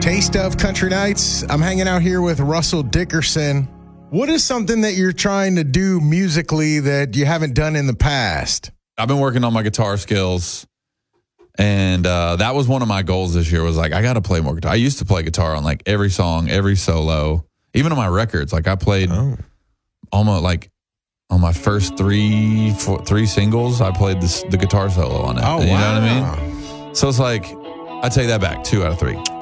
Taste of Country Nights. I'm hanging out here with Russell Dickerson. What is something that you're trying to do musically that you haven't done in the past? I've been working on my guitar skills, and that was one of my goals this year was like, I got to play more guitar. I used to play guitar on like every song, every solo, even on my records. Like I played almost like on my first three singles, I played the guitar solo on it. Oh, you wow. know what I mean? So it's like, I take that back, 2 out of 3.